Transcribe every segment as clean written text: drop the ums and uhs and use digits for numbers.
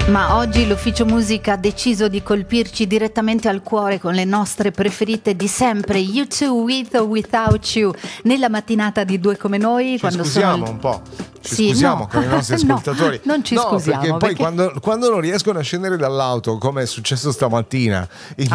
Ma oggi l'Ufficio Musica ha deciso di colpirci direttamente al cuore con le nostre preferite di sempre, U2 With or Without You, nella mattinata di Due Come Noi. Scusiamo un po'. Scusiamo con i nostri ascoltatori. No, non ci scusiamo. Perché poi quando non riescono a scendere dall'auto, come è successo stamattina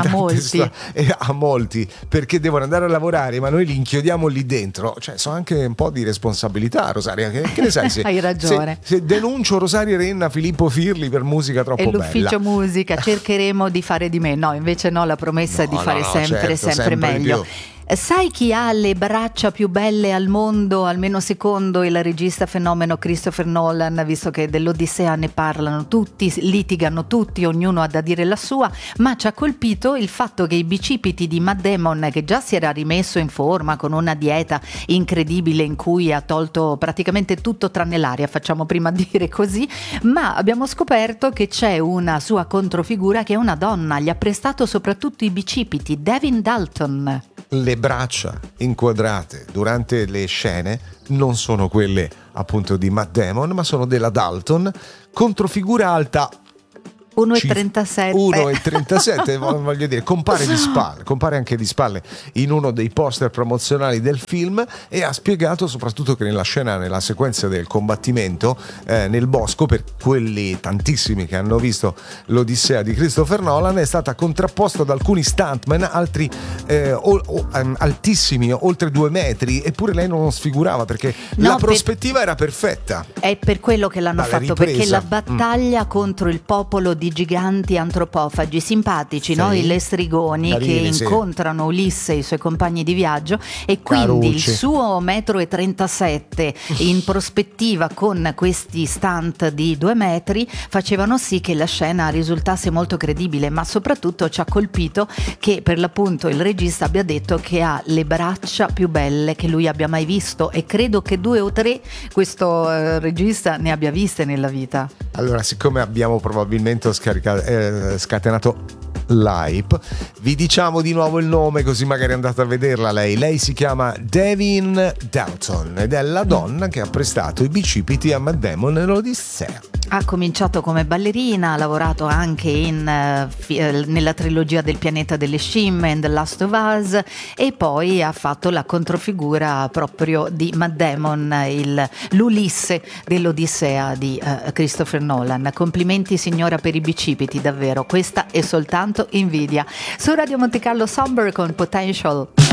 a molti, perché devono andare a lavorare, ma noi li inchiodiamo lì dentro, cioè sono anche un po' di responsabilità, Rosaria. Che ne sai? Hai ragione. Se denuncio Rosaria Renna, Filippo Firli per musica troppo bella. E l'Ufficio Musica cercheremo di fare di me. No, invece no, la promessa è di fare sempre meglio. Sai chi ha le braccia più belle al mondo, almeno secondo il regista fenomeno Christopher Nolan, visto che dell'Odissea ne parlano tutti, litigano tutti, ognuno ha da dire la sua, ma ci ha colpito il fatto che i bicipiti di Matt Damon, che già si era rimesso in forma con una dieta incredibile in cui ha tolto praticamente tutto tranne l'aria, facciamo prima dire così, ma abbiamo scoperto che c'è una sua controfigura che è una donna, gli ha prestato soprattutto i bicipiti, Devin Dalton. Le braccia inquadrate durante le scene non sono quelle appunto di Matt Damon, ma sono della Dalton, controfigura alta 1,37 1,37 voglio dire, compare anche di spalle in uno dei poster promozionali del film, e ha spiegato soprattutto che nella sequenza del combattimento nel bosco, per quelli tantissimi che hanno visto l'Odissea di Christopher Nolan, è stata contrapposta ad alcuni stuntman altissimi, oltre 2 metri, eppure lei non sfigurava perché la prospettiva era perfetta. È per quello che l'hanno fatto, perché la battaglia contro il popolo di giganti antropofagi simpatici, no? I lestrigoni, carini, che incontrano Ulisse e i suoi compagni di viaggio, e quindi il suo 1,37 m in prospettiva con questi stunt di 2 metri facevano sì che la scena risultasse molto credibile, ma soprattutto ci ha colpito che per l'appunto il regista abbia detto che ha le braccia più belle che lui abbia mai visto, e credo che 2 o 3 questo regista ne abbia viste nella vita. Allora, siccome abbiamo probabilmente scatenato l'hype, vi diciamo di nuovo il nome, così magari andate a vederla lei si chiama Devin Dalton ed è la donna che ha prestato i bicipiti a Matt Damon nell'Odissea. Ha cominciato come ballerina, ha lavorato anche nella trilogia del Pianeta delle Scimmie and The Last of Us, e poi ha fatto la controfigura proprio di Matt Damon, l'Ulisse dell'Odissea di Christopher Nolan. Complimenti signora per i bicipiti, davvero, questa è soltanto invidia. Su Radio Monte Carlo Somber con Potential.